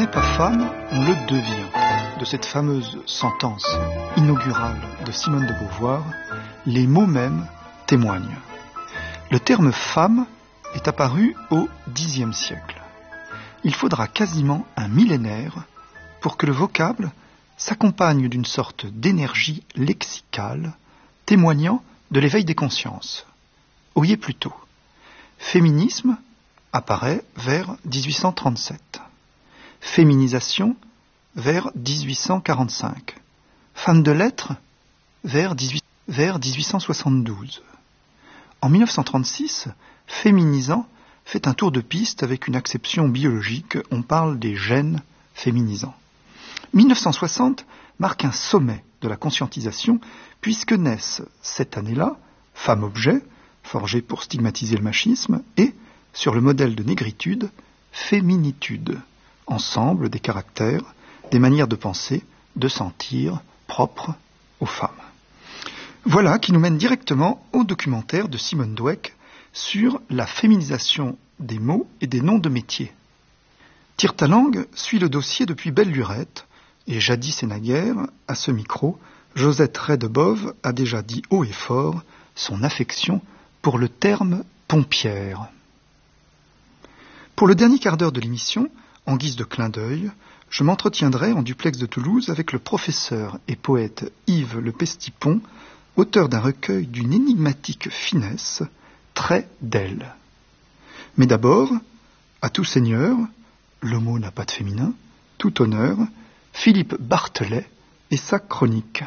n'est pas femme, on le devient. De cette fameuse sentence inaugurale de Simone de Beauvoir, les mots mêmes témoignent. Le terme femme est apparu au Xe siècle. Il faudra quasiment un millénaire pour que le vocable s'accompagne d'une sorte d'énergie lexicale témoignant de l'éveil des consciences. Oyez plutôt, féminisme apparaît vers 1837, féminisation vers 1845, femme de lettres vers 1872. En 1936, féminisant fait un tour de piste avec une acception biologique, on parle des gènes féminisants. 1960 marque un sommet de la conscientisation puisque naissent cette année-là Femme-objet, forgée pour stigmatiser le machisme, et, sur le modèle de négritude, féminitude, ensemble des caractères, des manières de penser, de sentir propres aux femmes. Voilà qui nous mène directement au documentaire de Simone Dweck sur la féminisation des mots et des noms de métiers. Tire-ta-langue suit le dossier depuis belle lurette, et jadis et naguère, à ce micro, Josette Redebov a déjà dit haut et fort son affection pour le terme pompière. Pour le dernier quart d'heure de l'émission, en guise de clin d'œil, je m'entretiendrai en duplex de Toulouse avec le professeur et poète Yves Le Pestipon, auteur d'un recueil d'une énigmatique finesse, Trait d'elle. Mais d'abord, à tout seigneur, le mot n'a pas de féminin, tout honneur, Philippe Barthelet et sa chronique.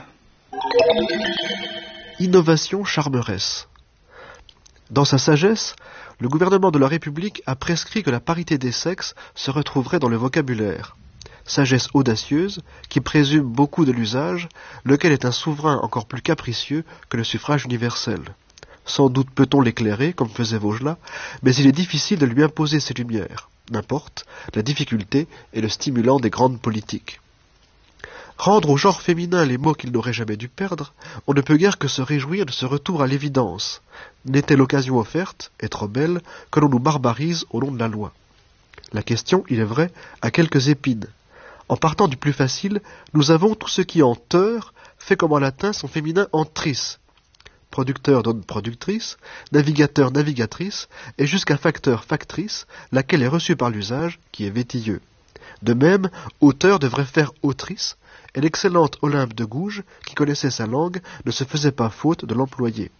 Innovation charmeresse. Dans sa sagesse, le gouvernement de la République a prescrit que la parité des sexes se retrouverait dans le vocabulaire. Sagesse audacieuse qui présume beaucoup de l'usage, lequel est un souverain encore plus capricieux que le suffrage universel. Sans doute peut-on l'éclairer, comme faisait Vaugelas, mais il est difficile de lui imposer ses lumières. N'importe, la difficulté est le stimulant des grandes politiques. Rendre au genre féminin les mots qu'il n'aurait jamais dû perdre, on ne peut guère que se réjouir de ce retour à l'évidence. N'était l'occasion offerte, et trop belle, que l'on nous barbarise au nom de la loi. La question, il est vrai, a quelques épines. En partant du plus facile, nous avons tout ce qui en teur fait comme en latin son féminin entris. Producteur donne productrice, navigateur navigatrice, et jusqu'à facteur factrice, laquelle est reçue par l'usage, qui est vétilleux. De même, auteur devrait faire autrice, et l'excellente Olympe de Gouges, qui connaissait sa langue, ne se faisait pas faute de l'employer.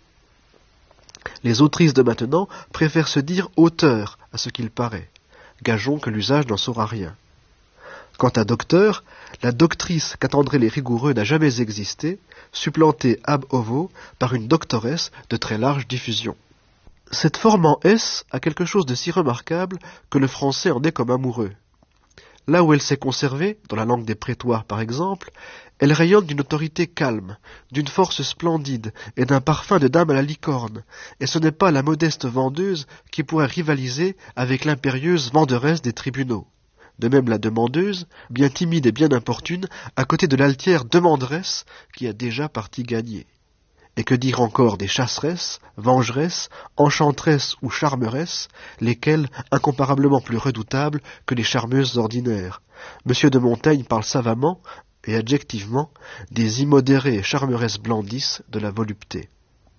Les autrices de maintenant préfèrent se dire auteur, à ce qu'il paraît. Gageons que l'usage n'en saura rien. Quant à docteur, la doctrice qu'attendraient les rigoureux n'a jamais existé, supplantée ab ovo par une doctoresse de très large diffusion. Cette forme en S a quelque chose de si remarquable que le français en est comme amoureux. Là où elle s'est conservée, dans la langue des prétoires par exemple, elle rayonne d'une autorité calme, d'une force splendide et d'un parfum de dame à la licorne, et ce n'est pas la modeste vendeuse qui pourrait rivaliser avec l'impérieuse venderesse des tribunaux. De même la demandeuse, bien timide et bien importune, à côté de l'altière demanderesse qui a déjà partie gagnée. Et que dire encore des chasseresses, vengeresses, enchantresses ou charmeresses, lesquelles incomparablement plus redoutables que les charmeuses ordinaires. M. de Montaigne parle savamment et adjectivement des immodérées charmeresses blandisses de la volupté.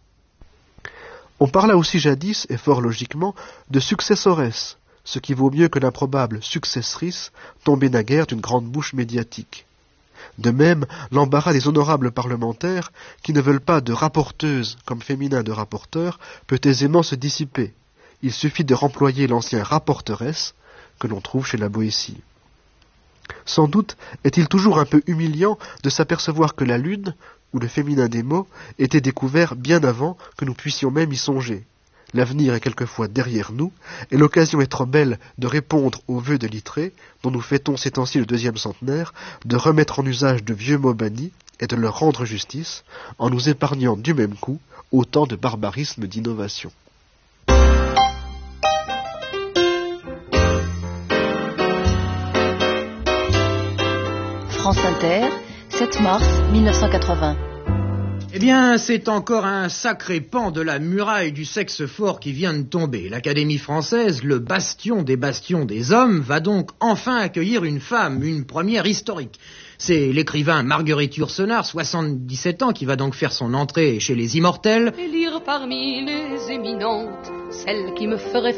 On parla aussi jadis, et fort logiquement, de successoresses, ce qui vaut mieux que l'improbable successrice tombée naguère d'une grande bouche médiatique. De même, l'embarras des honorables parlementaires, qui ne veulent pas de rapporteuse comme féminin de rapporteur, peut aisément se dissiper. Il suffit de remployer l'ancien rapporteresse que l'on trouve chez la Boétie. Sans doute est-il toujours un peu humiliant de s'apercevoir que la lune, ou le féminin des mots, était découvert bien avant que nous puissions même y songer. L'avenir est quelquefois derrière nous, et l'occasion est trop belle de répondre aux vœux de Littré, dont nous fêtons ces temps-ci le 2e centenaire, de remettre en usage de vieux mots bannis et de leur rendre justice, en nous épargnant du même coup autant de barbarisme d'innovation. France Inter, 7 mars 1980. Eh bien, c'est encore un sacré pan de la muraille du sexe fort qui vient de tomber. L'Académie française, le bastion des hommes, va donc enfin accueillir une femme, une première historique. C'est l'écrivain Marguerite Yourcenar, 77 ans, qui va donc faire son entrée chez les Immortels. Élire parmi les éminentes, celle qui me ferait